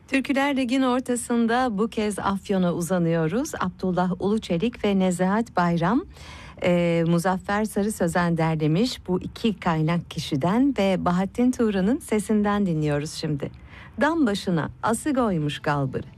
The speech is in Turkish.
Türküler Lig'in ortasında bu kez Afyon'a uzanıyoruz. Abdullah Uluçelik ve Nezahat Bayram, Muzaffer Sarı Sözen derlemiş bu iki kaynak kişiden ve Bahattin Turan'ın sesinden dinliyoruz şimdi. Dam başına ası koymuş kalbur,